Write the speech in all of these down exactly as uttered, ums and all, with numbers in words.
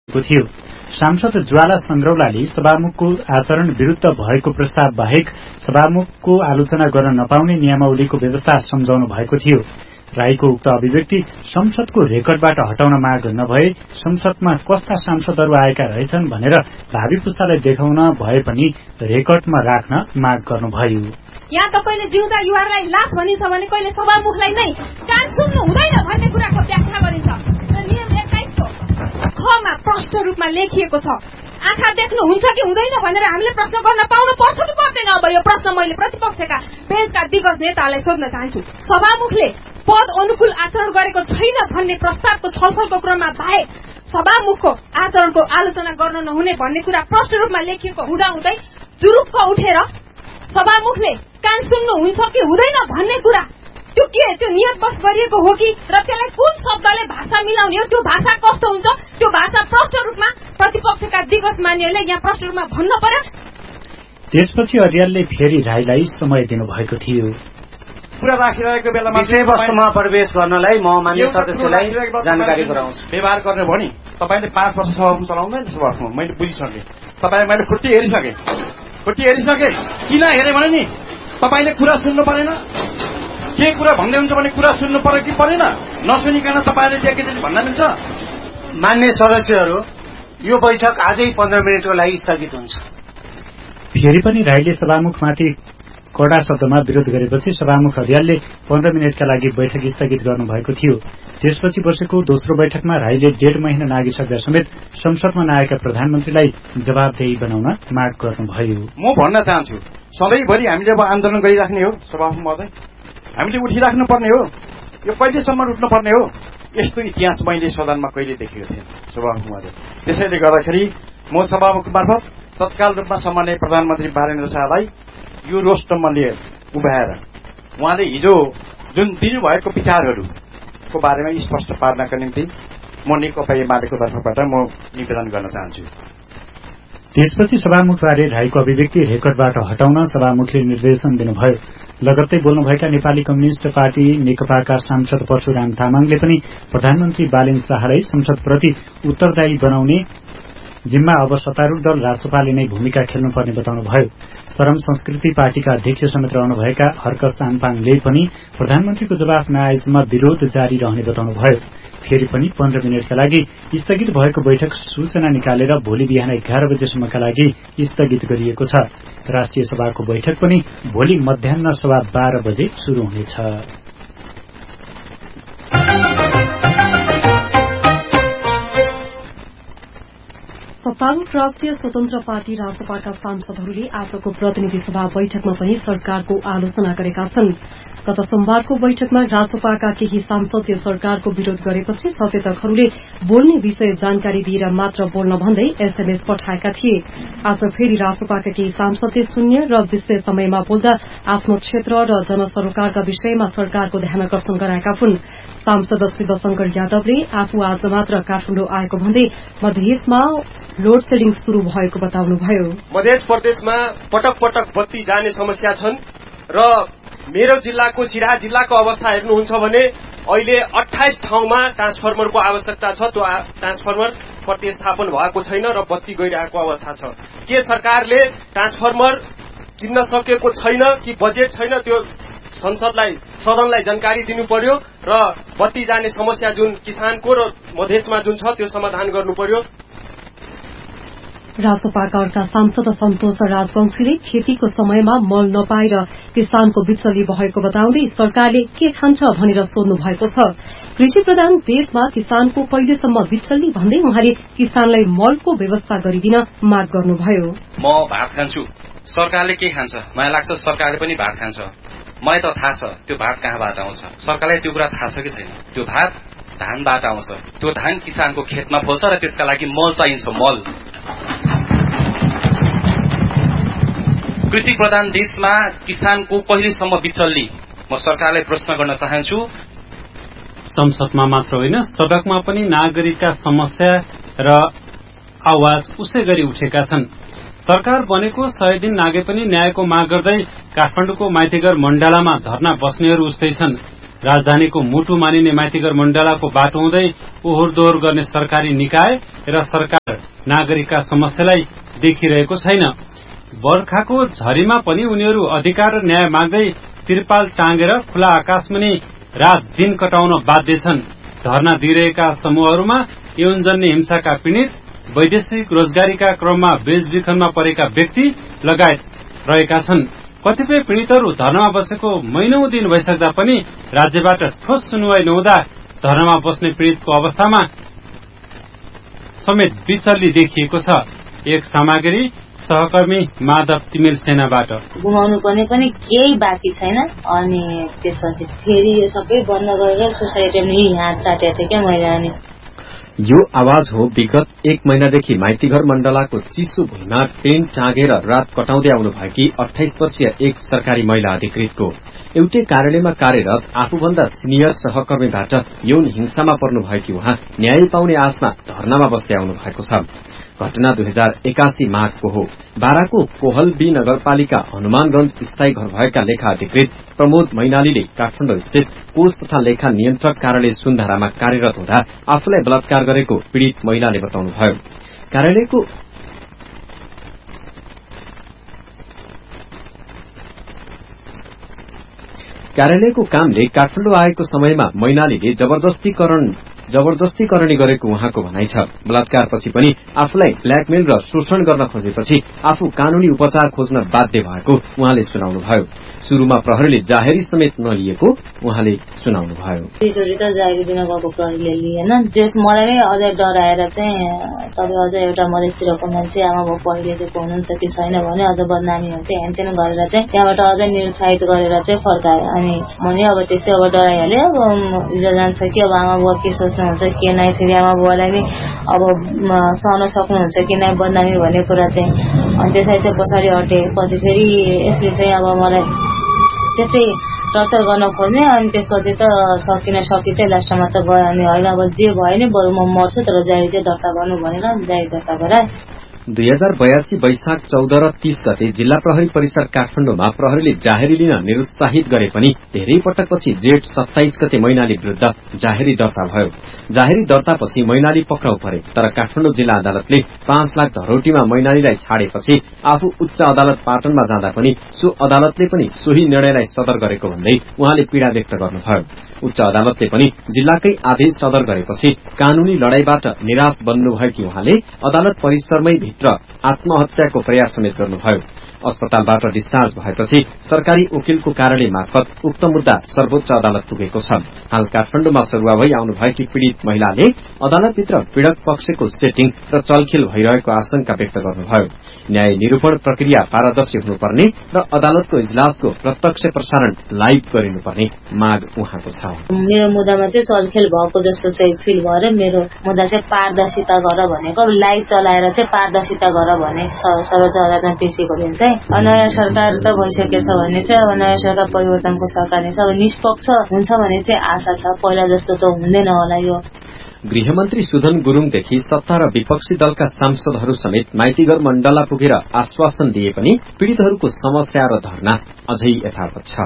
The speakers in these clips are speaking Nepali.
थियो। सांसद ज्वाला संग्रौलाले सभामुखको आचरण विरूद्ध भएको प्रस्ताव बाहेक सभामुखको आलोचना गर्न नपाउने नियमावलीको व्यवस्था सम्झाउनु भएको थियो। राईको उक्त अभिव्यक्ति संसदको रेकर्डबाट हटाउन माग नभए संसदमा कस्ता सांसदहरू आएका रहेछन् भनेर भावी पुस्तालाई देखाउन भए पनि रेकर्डमा राख्न माग गर्नुभयो। यहाँ त कहिले जिउँदा युवालाई लास भनिन्छ भने कहिले सभामुखलाई नै कान सुन्नु हुँदैन भन्ने कुराको व्याख्या गरिन्छ। नियम एक्काइस को खमा प्रष्ट रूपमा लेखिएको छ। आँखा देख्नु हुन्छ कि हुँदैन भनेर हामीले प्रश्न गर्न पाउनु पर्छ कि पर्दैन। अब यो प्रश्न मैले प्रतिपक्षका बेन्चका दिग्गज नेताहरूलाई सोध्न चाहन्छु। सभामुखले पद अनुकूल आचरण गरेको छैन भन्ने प्रस्तावको छलफलको क्रममा बाहेक सभामुखको आचरणको आलोचना गर्न नहुने भन्ने कुरा प्रष्ट रूपमा लेखिएको हुँदाहुँदै जुरुक्क उठेर सभामुखले कान सुन्नु हुन्छ कि हुँदैन भन्ने कुरा त्यो के त्यो नियतवश गरिएको हो कि र त्यसलाई कुन शब्दले भाषा मिलाउने हो, त्यो भाषा कस्तो हुन्छ, त्यो भाषा प्रष्ट रूपमा प्रतिपक्षका दिग्गज मान्यहरूले यहाँ प्रष्ट रूपमा भन्न पर्यो। त्यसपछि अर्यालले फेरि राईलाई समय दिनुभएको थियो। कुरा राखिरहेको बेलामा विषयवस्तुमा प्रवेश गर्नलाई म मान्य सदस्यलाई जानकारी गराउँछु। व्यवहार गर्ने भने तपाईँले पाँच वर्ष सभामुख चलाउँदैन सभामुख मैले बुझिसकेँ। तपाईँ मैले खुट्टी हेरिसकेँ खुट्टी हेरिसकेँ किन हेरेँ भने नि तपाईँले कुरा सुन्नु परेन। के कुरा भन्दै हुन्छ भने कुरा सुन्नु पर्यो कि परेन। नसुनिकन तपाईँले एकैचोटि भन्न मिल्छ। मान्य सदस्यहरू यो बैठक आजै पन्ध्र मिनटको लागि स्थगित हुन्छ। फेरि पनि राईले सभामुखमाथि कड़ा शब्दमा विरोध गरेपछि सभामुख अर्यालले पन्ध्र मिनटका लागि बैठक स्थगित गर्नुभएको थियो। त्यसपछि बसेको दोस्रो बैठकमा राईले डेढ महिना नागिसक्दा समेत संसदमा नआएका प्रधानमन्त्रीलाई जवाबदेही बनाउन माग गर्नुभयो। म भन्न चाहन्छु सधैँभरि हामीले अब आन्दोलन गरिराख्ने हो सभामुख महोदय, हामीले उठिराख्नु पर्ने हो, यो कहिलेसम्म उठ्नुपर्ने हो। यस्तो इतिहास मैले सदनमा कहिले देखेको थिएन सभामुख महोदय। त्यसैले गर्दाखेरि म सभामुख मार्फत तत्काल रूपमा सम्माननीय प्रधानमन्त्री बालेन्द्र शाहलाई यो रोस्टममा लिएर उभ्याएर उहाँले हिजो जुन दिनुभएको विचारहरूको बारेमा स्पष्ट पार्नका निम्ति म नेकपा एमालेको तर्फबाट म निवेदन गर्न चाहन्छु। त्यसपछि सभामुखबारे राईको अभिव्यक्ति रेकर्डबाट हटाउन सभामुखले निर्देशन दिनुभयो। लगत्तै बोल्नुभएका नेपाली कम्युनिष्ट पार्टी नेकपाका सांसद परशुराम तामाङले पनि प्रधानमन्त्री बालेन्द्र शाहलाई संसदप्रति उत्तरदायी बनाउने जिम्मा अब सत्तारूढ़ दल राष्ट्रपाले नै भूमिका खेल्नुपर्ने बताउनुभयो। श्रम संस्कृति पार्टीका अध्यक्ष समेत रहनुभएका हर्क साङपाङले पनि प्रधानमन्त्रीको जवाफ नआएसम्म विरोध जारी रहने बताउनुभयो। फेरि पनि पन्ध्र मिनटका लागि स्थगित भएको बैठक सूचना निकालेर भोलि बिहान एघार बजेसम्मका लागि स्थगित गरिएको छ। राष्ट्रिय सभाको बैठक पनि भोलि मध्याह्न सवा बाह्र बजे शुरू हुनेछ। सत्तारूढ़ राष्ट्रिय स्वतन्त्र पार्टी राजसभाका सांसदहरूले आजको प्रतिनिधि सभा बैठकमा पनि सरकारको आलोचना गरेका छन्। गत सोमबारको बैठकमा राजसभाका केही सांसदले सरकारको विरोध गरेपछि सचेतकहरूले बोल्ने विषय जानकारी दिएर मात्र बोल्न भन्दै एसएमएस पठाएका थिए। आज फेरि राजसभाका केही सांसदले शून्य र विषय समयमा बोल्दा आफ्नो क्षेत्र र जनसरोकारका विषयमा सरकारको ध्यानकर्षण गराएका हुन्। सांसद शिवशंकर यादवले आफू आज मात्र काठमाडौँ आएको भन्दै मधेसमा लोड सेडिङ शुरू भएको बताउनुभयो। मध्य प्रदेशमा पटक पटक बत्ती जाने समस्या छन् र मेरो जिल्लाको सिराहा जिल्लाको अवस्था हेर्नुहुन्छ भने अहिले अट्ठाइस ठाउँमा ट्रान्सफर्मरको आवश्यकता छ। त्यो ट्रान्सफर्मर प्रतिस्थापन भएको छैन र बत्ती गइरहेको अवस्था छ। के सरकारले ट्रान्सफर्मर किन्न सकेको छैन कि बजेट छैन त्यो संसदलाई सदनलाई जानकारी दिनु पर्यो र बत्ती जाने समस्या जुन किसानको र मधेसमा जुन छ त्यो समाधान गर्नु पर्यो। राजसभाका अर्का सांसद सन्तोष राजवंशीले खेतीको समयमा मल नपाएर किसानको बिचली भएको बताउँदै सरकारले के खान्छ भनेर सोध्नु भएको छ। कृषि प्रधान देशमा किसानको कहिलेसम्म बिचल्ली भन्दै उहाँले किसानलाई मलको व्यवस्था गरिदिन माग गर्नुभयो। म भात खान्छु, सरकारले के खान्छ? मलाई लाग्छ सरकारले पनि भात खान्छ। मलाई त थाहा छ त्यो भात कहाँबाट आउँछ। सरकारलाई त्यो कुरा थाहा छ कि छैन? त्यो भात धानबाट आउँछ। त्यो धान किसानको खेतमा फल्छ र त्यसका लागि मल चाहिन्छ। मल कृषि प्रधान देशमा किसानको कहिलेसम्म बिचल्ली? म सरकारलाई प्रश्न गर्न चाहन्छु। संसदमा मात्र होइन सडकमा पनि नागरिकका समस्या र आवाज उसै गरी उठेका छन्। सरकार बनेको सय दिन नागे पनि न्यायको माग गर्दै काठमाडौँको माइतीघर मण्डलामा धरना बस्नेहरू उस्तै छन्। राजधानीको मुटु मानिने माइतीघर मण्डलाको बाटो हुँदै ओहोर दोहोर गर्ने सरकारी निकाय र सरकार नागरिकका समस्यालाई देखिरहेको छैन। बर्खाको झरीमा पनि उनीहरू अधिकार र न्याय माग्दै तिरपाल टाँगेर खुला आकाशमुनि रात दिन कटाउन बाध्य छन्। धरना दिइरहेका समूहहरूमा यौनजन्य हिंसाका पीड़ित, वैदेशिक रोजगारीका क्रममा बेचबिखनमा परेका व्यक्ति लगायत रहेका छन्। कतिपय पीड़ितहरू धरनामा बसेको महिनौं दिन भइसक्दा पनि राज्यबाट ठोस सुनवाई नहुँदा धरनामा बस्ने पीड़ितको अवस्थामा समेत विचल्ली देखिएको छ। एक सामग्री सहकर्मी माधव तिमिल सेनाबाट। गुमाउनु पर्ने पनि केही बाँकी छैन। अनि त्यसपछि फेरि यो सबै बन्द गरेर सोसाइटीले हात चाटेको थियो क्या मैले। अनि यो आवाज हो विगत एक महिनादेखि माइतीघर मण्डलाको चिसो भुइँमा टेन्ट टाँगेर रात कटाउँदै आउनु भएकी अठाइस वर्षीय एक सरकारी महिला अधिकृतको। एउटै कार्यालयमा कार्यरत आफूभन्दा सिनियर सहकर्मीबाट यौन हिंसामा पर्नु भएकी उहाँ न्याय पाउने आशमा धरनामा बस्दै आउनु भएको छ। घटना दुई हजार एकासी माघको हो। बाराको कोहलबी नगरपालिका हनुमानगंज स्थायी घर भएका लेखा अधिकृत प्रमोद मैनालीले काठमाडौँ स्थित कोष तथा लेखा नियन्त्रक कार्यालय सुन्धारामा कार्यरत हुँदा आफूलाई बलात्कार गरेको पीड़ित महिलाले बताउनुभयो। कार्यालयको कार्यालयको कामले काठमाडौँ आएको समयमा मैनालीले जबरजस्तीकरण जबरजस्तीकरणी गरेको उहाँको भनाइ छ। बलात्कारपछि पनि आफूलाई ब्ल्याकमेल र शोषण गर्न खोजेपछि आफू कानूनी उपचार खोज्न बाध्य भएको उहाँले सुनाउनुभयो। शुरूमा प्रहरीले जाहेरी समेत नलिएको उहाँले सुनाउनुभयो। तिजोरी त जाहेरी दिन गएको प्रहरीले लिएन। त्यस मलाई नै अझै डराएर चाहिँ तपाईँ अझ एउटा मधेसतिरको मान्छे आमा बाउ पढे लेखेको हुनुहुन्छ कि छैन भने अझ बदनामी हुन्छ हेनतेन गरेर चाहिँ त्यहाँबाट अझै निरुत्साहित गरेर चाहिँ फर्काए। अनि मैले अब त्यस्तै अब डराइहाल्यो। अब हिजो जान्छ कि अब आमा बाउ के सोच्नुहुन्छ के नै, फेरि आमा बाउलाई नै अब सहन सक्नुहुन्छ कि नै बदनामी भन्ने कुरा चाहिँ। अनि त्यसलाई चाहिँ पछाडि हटे। पछि फेरि यसले चाहिँ अब मलाई त्यसै टर्चर गर्न खोज्ने। अनि त्यसपछि त सकिन सकि चाहिँ लास्टमा त गयो। अनि होइन अब जे भयो नि बरु म मर्छु तर जारी चाहिँ दर्ता गर्नु भनेर जारी दर्ता गराए। दुई हजार बयासी वैशाख चौध र तीस गते जिल्ला प्रहरी परिसर काठमाडौँमा प्रहरीले जाहेरी लिन निरुत्साहित गरे पनि धेरै पटकपछि जेठ सत्ताइस गते मैनाली विरूद्ध जाहेरी दर्ता भयो। जाहेरी दर्तापछि मैनाली पक्राउ परे। तर काठमाडौँ जिल्ला अदालतले पाँच लाख धरोटीमा मैनालीलाई छाडेपछि आफू उच्च अदालत पाटनमा जाँदा पनि सो अदालतले पनि सोही निर्णयलाई सदर गरेको भन्दै उहाँले पीड़ा व्यक्त गर्नुभयो। उच्च अदालतले पनि जिल्लाकै आदेश सदर गरेपछि कानूनी लड़ाईबाट निराश बन्नुभएकी उहाँले अदालत परिसरमै भित्र आत्महत्याको प्रयास समेत गर्नुभयो। अस्पतालबाट डिस्चार्ज भएपछि सरकारी वकिलको कार्यालय मार्फत उक्त मुद्दा सर्वोच्च अदालत पुगेको छ। हाल काठमाडौँमा सरुवा भई आउनुभएकी पीड़ित महिलाले अदालतभित्र पीड़क पक्षको सेटिङ र चलखेल भइरहेको आशंका व्यक्त गर्नुभयो। न्याय निरूपण प्रक्रिया पारदर्शी हुनुपर्ने र अदालतको इजलासको प्रत्यक्ष प्रसारण लाइभ गरिनुपर्ने माग उहाँको छ। मेरो मुद्दामा चाहिँ चलखेल भएको जस्तो चाहिँ फिल भएर मेरो मुद्दा चाहिँ पारदर्शिता गर भनेको लाइभ चलाएर चाहिँ पारदर्शिता गर भने सर्वोच्च अदालतमा पेशीको दिन चाहिँ नयाँ सरकार त भइसकेछ भने चाहिँ अब नयाँ सरकार परिवर्तनको सरकार नै छ। अब निष्पक्ष हुन्छ भने चाहिँ आशा छ। पहिला जस्तो त हुँदैन होला यो। गृहमन्त्री सुधन गुरूङदेखि सत्ता र विपक्षी दलका सांसदहरू समेत माइतीघर मण्डला पुगेर आश्वासन दिए पनि पीड़ितहरूको समस्या र धरना अझै यथावत छ।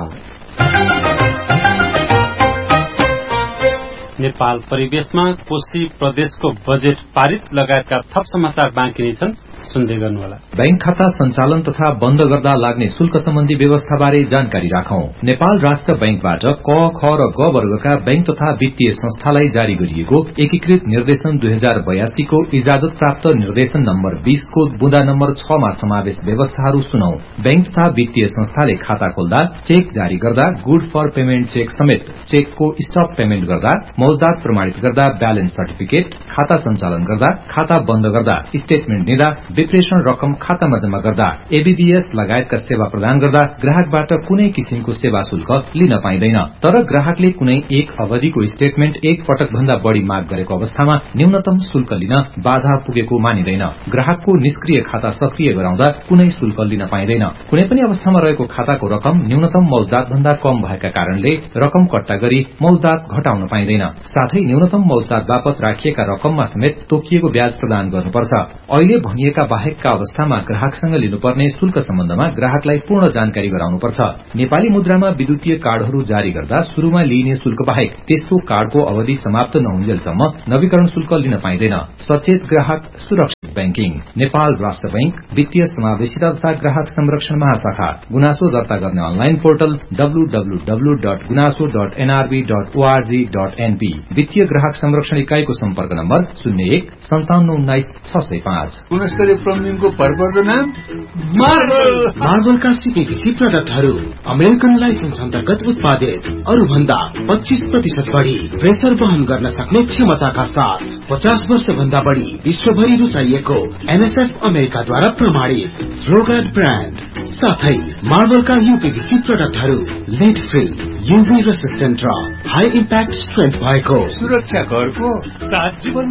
नेपाल परिवेशमा कोशी प्रदेशको बजेट पारित लगायतका थप समाचार बाँकी नै छन्। सुन्दै गर्नुहोला। बैंक खाता सञ्चालन तथा बन्द गर्दा लाग्ने शुल्क सम्बन्धी व्यवस्थाबारे जानकारी राखौं। नेपाल राष्ट्र बैंकबाट क, ख र ग वर्गका बैंक तथा वित्तीय संस्थालाई जारी गरिएको एकीकृत निर्देशन दुई हजार बयासी को इजाजत प्राप्त निर्देशन नम्बर बीस को बुँदा नम्बर छ मा समावेश व्यवस्थाहरू सुनौ। बैंक तथा वित्तीय संस्थाले खाता खोल्दा, चेक जारी गर्दा, गुड फर पेमेन्ट चेक समेत चेकको स्टप पेमेन्ट गर्दा, मौजदात प्रमाणित गर्दा, ब्यालेन्स सर्टिफिकेट, खाता सञ्चालन गर्दा, खाता बन्द गर्दा, स्टेटमेन्ट दिँदा, विप्रेषण रकम खातामा जम्मा गर्दा, एबीबीएस लगायतका सेवा प्रदान गर्दा ग्राहकबाट कुनै किसिमको सेवा शुल्क लिन पाइँदैन। तर ग्राहकले कुनै एक अवधिको स्टेटमेन्ट एक पटक भन्दा बढ़ी माग गरेको अवस्थामा न्यूनतम शुल्क लिन बाधा पुगेको मानिँदैन। ग्राहकको निष्क्रिय खाता सक्रिय गराउँदा कुनै शुल्क लिन पाइँदैन। कुनै पनि अवस्थामा रहेको खाताको रकम न्यूनतम मौजदात भन्दा कम भएका कारणले रकम कट्टा गरी मौजदात घटाउन पाइँदैन। साथै न्यूनतम मौजदात बापत राखिएका रकममा समेत तोकिएको ब्याज प्रदान गर्नुपर्छ। अहिले भनिएका गरेका बाहेकका अवस्थामा ग्राहकसँग लिनुपर्ने शुल्क सम्बन्धमा ग्राहकलाई पूर्ण जानकारी गराउनुपर्छ। नेपाली मुद्रामा विद्युतीय कार्डहरू जारी गर्दा शुरूमा लिइने शुल्क बाहेक त्यस्तो कार्डको अवधि समाप्त नहुन्जेलसम्म नवीकरण शुल्क लिन पाइँदैन। सचेत ग्राहक सुरक्षित बैंकिङ। नेपाल राष्ट्र बैंक वित्तीय समावेशिता तथा ग्राहक संरक्षण महाशाखा। गुनासो दर्ता गर्ने online portal W W W dot गुनासो dot NRB dot ORG dot NP. वित्तीय ग्राहक संरक्षण इकाईको सम्पर्क नम्बर शून्य एक सन्ताउन्न उन्नाइस छ सय पाँच। गुणस्तरीय प्लम्बिङको भरपर्दो नाम मार्बल। मार्बलका सीपीभीसी प्रडक्टहरू अमेरिकन लाइसेन्स अन्तर्गत उत्पादित, अरू भन्दा पच्चीस प्रतिशत बढ़ी प्रेसर वहन गर्न सक्ने क्षमताका साथ पचास वर्ष भन्दा बढ़ी विश्वभरि रुचाइएको एनएसएफ अमेरिकाद्वारा प्रमाणित रोगार्ड ब्रान्ड साथै मार्बलका यूपीभीसी प्रडक्टहरू लेड फ्री, यूभी रेसिस्टेन्ट र हाई इम्प्याक्ट स्ट्रेन्थ भएको सुरक्षा घरको सात जीवन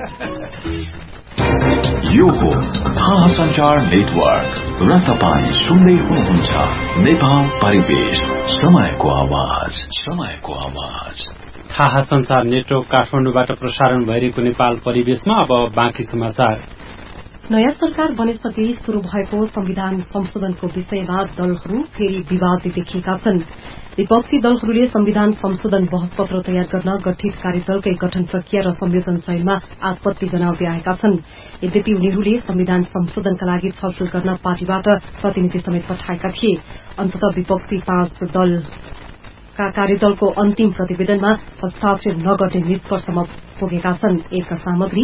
यो हो महासञ्चार नेटवर्क र तपाईँ सुन्दै हुनुहुन्छ नेपाल परिवेश, समयको आवाज, समयको आवाज। थाहा संचार नेटवर्क काठमाडौँबाट प्रसारण भइरहेको नेपाल परिवेशमा अब बाँकी समाचार। नयाँ सरकार बनेसँगै शुरू भएको संविधान संशोधनको विषयमा दलहरू फेरि विवादित देखिएका छन्। विपक्षी दलहरूले संविधान संशोधन बहस पत्र तयार गर्न गठित कार्यदलकै गठन प्रक्रिया र संयोजन चयनमा आपत्ति जनाउँदै आएका छन्। यद्यपि उनीहरूले संविधान संशोधनका लागि छलफल गर्न पार्टीबाट प्रतिनिधि समेत पठाएका थिए। अन्ततः विपक्षी पाँच दलका कार्यदलको अन्तिम प्रतिवेदनमा हस्ताक्षर नगर्ने निष्कर्षमा पुगेका छन्। एक सामग्री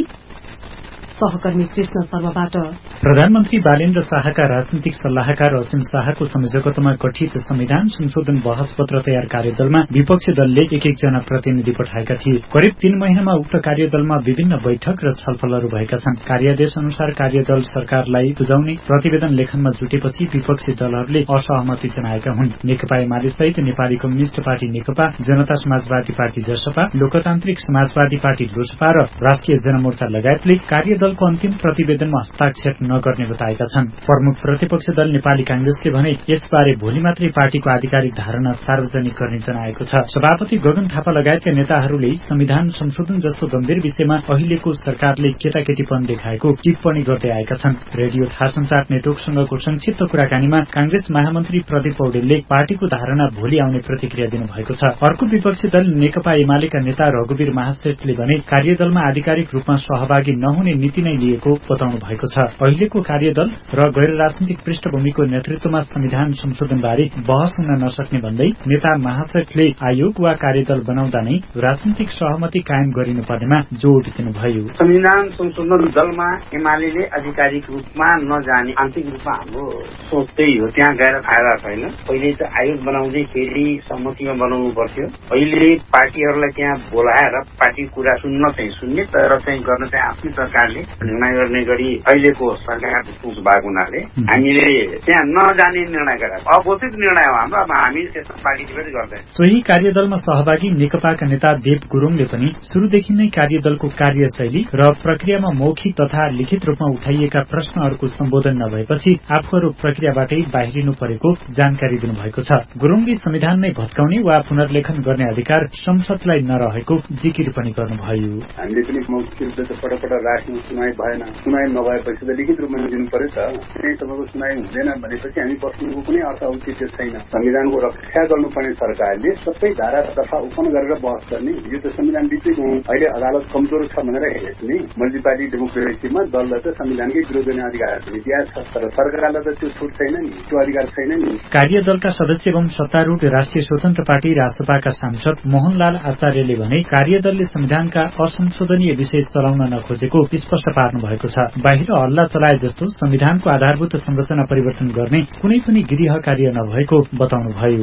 सहकर्मी कृष्ण शर्माबाट। प्रधानमन्त्री बालेन्द्र शाहका राजनीतिक सल्लाहकार असीम शाहको संयोजकत्वमा गठित संविधान संशोधन बहस पत्र तयार कार्यदलमा विपक्षी दलले एक एकजना प्रतिनिधि पठाएका थिए। करिब तीन महिनामा उक्त कार्यदलमा विभिन्न बैठक र छलफलहरू भएका छन्। कार्यादेश अनुसार कार्यदल सरकारलाई बुझाउने प्रतिवेदन लेखनमा जुटेपछि विपक्षी दलहरूले असहमति जनाएका हुन्। नेकपा एमाले सहित नेपाली कम्युनिष्ट पार्टी नेकपा, जनता समाजवादी पार्टी जसपा, लोकतान्त्रिक समाजवादी पार्टी लोसपा र राष्ट्रिय जनमोर्चा लगायतले कार्यदल दलको अन्तिम प्रतिवेदनमा हस्ताक्षर नगर्ने बताएका छन्। प्रमुख प्रतिपक्षी दल नेपाली कांग्रेसले भने यसबारे भोलि मात्रै पार्टीको आधिकारिक धारणा सार्वजनिक गर्ने जनाएको छ। सभापति गगन थापा लगायतका नेताहरूले संविधान संशोधन जस्तो गम्भीर विषयमा अहिलेको सरकारले केटाकेटीपन देखाएको टिप्पणी गर्दै आएका छन्। रेडियो थाहा संचार नेटवर्कसँगको संक्षिप्त कुराकानीमा कांग्रेस महामन्त्री प्रदीप पौडेलले पार्टीको धारणा भोलि आउने प्रतिक्रिया दिनुभएको छ। अर्को विपक्षी दल नेकपा एमालेका नेता रघुवीर महासेठले भने कार्यदलमा आधिकारिक रूपमा सहभागी नहुने नीति नै लिएको बताउनु भएको छ। अहिलेको कार्यदल र गैर राजनीतिक पृष्ठभूमिको नेतृत्वमा संविधान संशोधनबारे बहस हुन नसक्ने भन्दै नेता महासेठले आयोग वा कार्यदल बनाउँदा नै राजनीतिक सहमति कायम गरिनुपर्नेमा जोड़ दिनुभयो। संविधान संशोधन दलमा एमाले आधिकारिक रूपमा नजाने आंशिक रूपमा हाम्रो सोच त्यही हो। त्यहाँ गएर फाइदा छैन। पहिले त आयोग बनाउँदैखेरि सहमतिमा बनाउनु पर्थ्यो। अहिले पार्टीहरूलाई त्यहाँ बोलाएर पार्टीको कुरा सुन्न चाहिँ सुन्ने, तर चाहिँ गर्न चाहिँ आफ्नै सरकारले निर्णय गर्ने गरी अहिलेको सरकारको सोच भएको हुनाले हामीले त्यहाँ नजाने निर्णय गरेका। अघोषित निर्णय हो हाम्रो। अब हामी त्यसमा पार्टिसिपेट गर्दैन। सोही कार्यदलमा सहभागी नेकपाका नेता देव गुरुङले पनि शुरूदेखि नै कार्यदलको कार्यशैली र प्रक्रियामा मौखिक तथा लिखित रूपमा उठाइएका प्रश्नहरूको सम्बोधन नभएपछि आफूहरू प्रक्रियाबाटै बाहिरिनु परेको जानकारी दिनुभएको छ। गुरुङले संविधान नै भत्काउने वा पुनर्लेखन गर्ने अधिकार संसदलाई नरहेको जिकिर पनि गर्नुभयो। हामीले पनि मौखिक रूपले त पटक पटक राख्नु सुनाइ भएन। सुनाइ नभएपछि त लिखित रूपमा दिनु पर्यो त। तपाईँको सुनाइ हुँदैन भनेपछि हामी बस्नुको कुनै अर्थ औचित्य छैन। संविधानको रक्षा गर्नुपर्ने सरकारले सबै धारा दफा उत्पन्न गरेर बहस गर्ने, यो त संविधान बिचैको अहिले अदालत कमजोर छ भनेर हेर्ने। मल्टिपार्टी डेमोक्रेसीमा दललाई त संविधानकै विरोध गर्ने अधिकार दिएको छ, तर सरकारलाई त त्यो छुट छैन नि, त्यो अधिकार छैन नि। कार्यदलका सदस्य एवं सत्तारूढ़ राष्ट्रिय स्वतन्त्र पार्टी रासपाका सांसद मोहनलाल आचार्यले भने कार्यदलले संविधानका असंशोधनीय विषय चलाउन नखोजेको स्पष्ट पार्नु भएको छ। बाहिर हल्ला चलाए जस्तो संविधानको आधारभूत संरचना परिवर्तन गर्ने कुनै पनि गृह कार्य नभएको बताउनुभयो।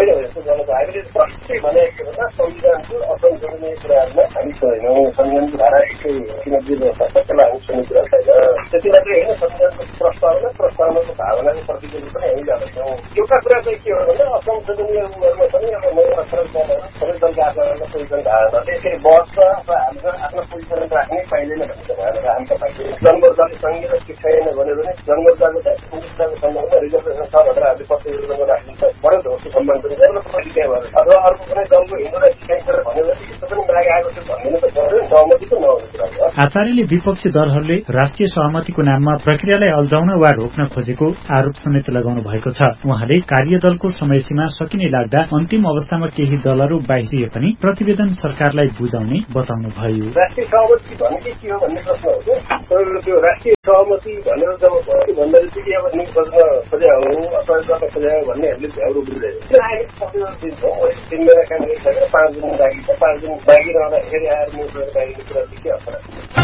हामीले स्पष्टै भनेको छ संविधानको असंशोधनीय कुराहरूमा हामी छैनौँ। संविधानको धारा एक सय तिरानब्बे व्यवस्था त्यसलाई हामी सुन्ने कुरा छैन। त्यति मात्रै होइन, संविधानको प्रस्तावना प्रस्तावनाको भावनाको प्रतिनिधि पनि हामी जाँदैछौँ। एउटा कुरा चाहिँ के हो भने असंशोधनीय उमेरमा पनि अब नयाँ अक्षर सबै दलका आफ्नो आफ्नो पोजिसन धारणा त्यसरी बस्छ अथवा हाम्रो आफ्नो पोजिसन राख्नै पाइँदैन भन्ने हामी तपाईँको जनमोर्चाले सङ्घीय र शिक्षा छैन भने पनि जनमोर्चाको चाहिँ संविधानको सन्दर्भमा रिजर्भेसन छ भनेर हामीले प्रतिवेदनमा राखिन्छ बडो ढोको सम्मान पनि गर्न पनि त्यहाँ भएर अथवा अर्को कुनै दलको हिन्दूलाई सिकाइन्छ भनेपछि यस्तो पनि माग आएको छ भन्नु त पर्दैन सहमति त नहुने कुरा हो। आचार्यले विपक्षी दलहरूले राष्ट्रिय सहमतिको नाममा प्रक्रियालाई अल्झाउन वा रोक्न खोजेको आरोप समेत लगाउनु भएको छ। उहाँले कार्यदलको समयसीमा सकिने लाग्दा अन्तिम अवस्थामा केही दलहरू बाहिरिए पनि प्रतिवेदन सरकारलाई बुझाउने बताउनु भयो। राष्ट्रिय सहमति भनेकै के हो भन्ने प्रश्न हो क्या। त्यो राष्ट्रिय सहमति भनेर जब भन्दाखेरि अब निक बस्न खोजे हो अथवा गर्न खोजे हो भन्नेहरूले झ्याउरो बुझ्दैन। अहिले प्रतिवेदन दिन्छौँ तिन महिना काम गरिसकेर पाँच दिन बाँकी छ पाँच दिन बाँकी रहँदाखेरि आएर न्युज बाँकी कुरा के अप्ठ्यारो।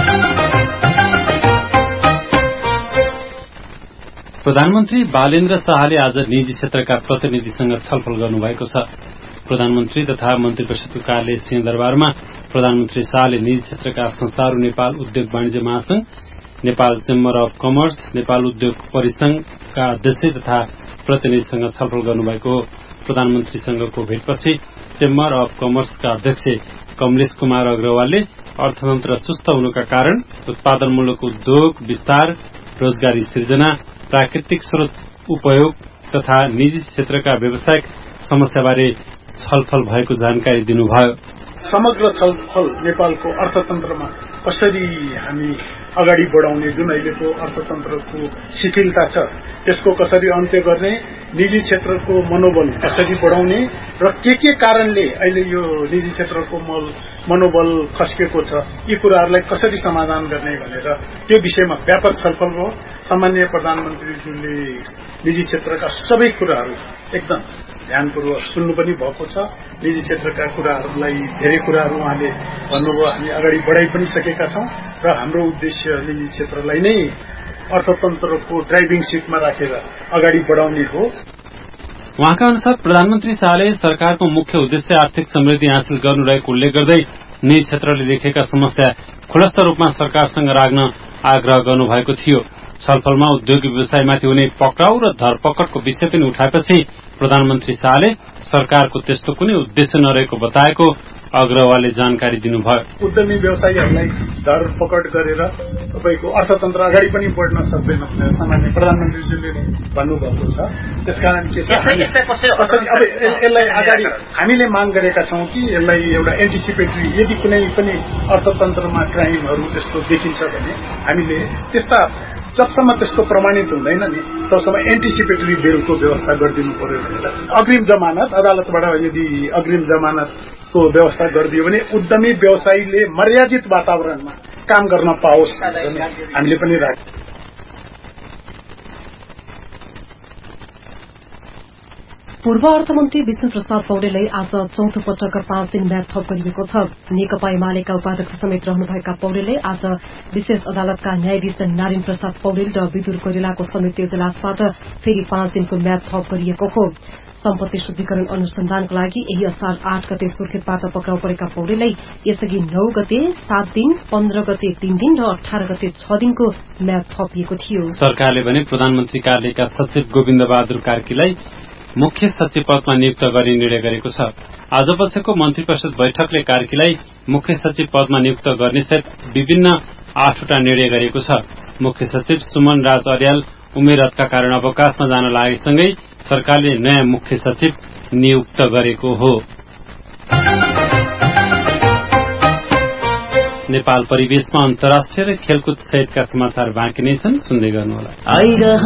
प्रधानमन्त्री बालेन्द्र शाहले आज निजी क्षेत्रका प्रतिनिधिसँग छलफल गर्नुभएको छ। प्रधानमन्त्री तथा मन्त्री परिषदको कार्यालय सिंहदरबारमा प्रधानमन्त्री शाहले निजी क्षेत्रका संस्थाहरू नेपाल उद्योग वाणिज्य महासंघ, Nepal chamber of commerce, Nepal उद्योग परिसंघका अध्यक्ष तथा प्रतिनिधिसँग छलफल गर्नुभएको हो। प्रधानमन्त्रीसँगको भेटपछि चेम्बर अफ कमर्सका अध्यक्ष कमलेश कुमार अग्रवालले अर्थतन्त्र सुस्त हुनुका कारण उत्पादनमूलक उद्योग विस्तार, रोजगारी सृजना, प्राकृतिक स्रोत उपयोग तथा निजी क्षेत्रका व्यावसायिक समस्याबारे छलफल भएको जानकारी दिनुभयो। समग्र छलफल नेपालको अर्थतन्त्रमा कसरी हामी अगाडि बढाउने, जुन अहिलेको अर्थतन्त्रको शिथिलता छ त्यसको कसरी अन्त्य गर्ने, निजी क्षेत्रको मनोबल कसरी बढाउने र के के कारणले अहिले यो निजी क्षेत्रको मनोबल खस्केको छ यी कुराहरूलाई कसरी समाधान गर्ने भनेर त्यो विषयमा व्यापक छलफल भयो। सामान्य प्रधानमन्त्रीज्यूले निजी क्षेत्रका सबै कुराहरू एकदम ध्यानपूर्वक सुन्नु पनि भएको छ। निजी क्षेत्रका कुराहरूलाई धेरै कुराहरू उहाँले भन्नुभयो, हामी अगाडि बढाइ पनि सकेका छौं र हाम्रो उद्देश्य निजी क्षेत्रलाई नै अर्थतन्त्रको ड्राइभिङ सिटमा राखेर अगाडि बढाउने हो। उहाँका अनुसार प्रधानमन्त्री शाहले सरकारको मुख्य उद्देश्य आर्थिक समृद्धि हासिल गर्नु रहेको उल्लेख गर्दै निजी क्षेत्रले देखेका समस्या खुलस्त रूपमा सरकारसँग राख्न आग्रह गर्नुभएको थियो। छलफलमा उद्योगी व्यवसायमाथि हुने पक्राउ र धरपकडको विषय पनि उठाएपछि प्रधानमन्त्री शाहले सरकारको त्यस्तो कुनै उद्देश्य नरहेको बताएको अग्रवालले जानकारी दिनुभयो। उद्यमी व्यवसायीहरूलाई धरपकड गरेर तपाईको अर्थतन्त्र अगाडि पनि बढ्न सक्दैन भनेर सामान्य प्रधानमन्त्रीज्यूले भन्नुभएको छ। त्यसकारण के छ, अब यसलाई अगाडि हामीले माग गरेका छौं कि यसलाई एउटा एन्टिसिपेटरी, यदि कुनै पनि अर्थतन्त्रमा क्राइमहरू त्यस्तो देखिन्छ भने हामीले त्यस्ता जबसम्म त्यस्तो प्रमाणित हुँदैन नि तबसम्म एन्टिसिपेटरी बेलको व्यवस्था गरिदिनु पर्यो भनेर अग्रिम जमानत अदालतबाट यदि अग्रिम जमानतको व्यवस्था गरिदियो भने उद्यमी व्यवसायीले मर्यादित वातावरणमा काम गर्न पाओस् हामीले पनि राख्छौं। पूर्व अर्थमन्त्री विष्णु प्रसाद पौडेललाई आज चौथो पटक पाँच दिन म्याद थप गरिएको छ। नेकपा एमालेका उपाध्यक्ष समेत रहनुभएका पौडेलले आज विशेष अदालतका न्यायाधीश नारायण प्रसाद पौडेल र विदुर कोइरालाको संयुक्त इजलासबाट फेरि पाँच दिनको म्याद थप गरिएको हो। सम्पत्ति शुद्धिकरण अनुसन्धानको लागि यही असार आठ गते सुर्खेतबाट पक्राउ परेका पौडेललाई यसअघि नौ गते सात दिन, पन्ध्र गते तीन दिन र अठार गते छ दिनको म्याद थपिएको थियो। सरकारले भने प्रधानमन्त्री कार्यालयका सचिव गोविन्द बहादुर कार्कीलाई मुख्य सचिव पदमा नियुक्त गर्ने निर्णय गरेको छ। आज बसेको मन्त्री परिषद बैठकले कार्कीलाई मुख्य सचिव पदमा नियुक्त गर्ने सहित विभिन्न आठवटा निर्णय गरेको छ। मुख्य सचिव सुमन राज अर्याल उमेरका कारण अवकाशमा जान लागेसँगै सरकारले नयाँ मुख्य सचिव नियुक्त गरेको हो। नेपाल परिवेशमा अन्तर्राष्ट्रिय र खेलकुद सहितका समाचार बाँकी नै छन्, सुन्दै गर्नुहोला।